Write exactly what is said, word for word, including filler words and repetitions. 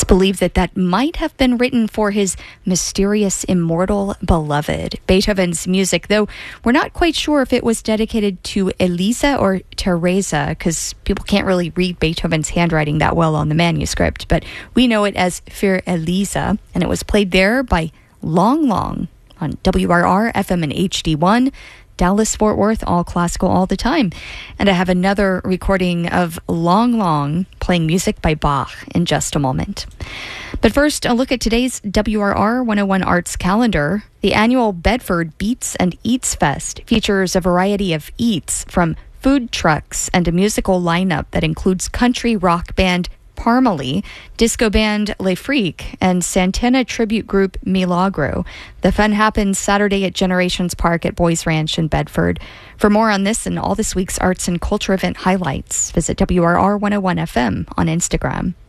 believed that that might have been written for his mysterious immortal beloved. Beethoven's music, though we're not quite sure if it was dedicated to Elisa or Teresa, because people can't really read Beethoven's handwriting that well on the manuscript, but we know it as Für Elisa, and it was played there by Long Long on W R R, F M and H D one, Dallas, Fort Worth, all classical all the time. And I have another recording of Long Long playing music by Bach in just a moment. But first, a look at today's W R R one oh one Arts calendar. The annual Bedford Beats and Eats Fest features a variety of eats, from food trucks and a musical lineup that includes country rock band Parmalee, disco band Le Freak, and Santana tribute group Milagro. The fun happens Saturday at Generations Park at Boys Ranch in Bedford. For more on this and all this week's arts and culture event highlights, visit W R R one oh one F M on Instagram.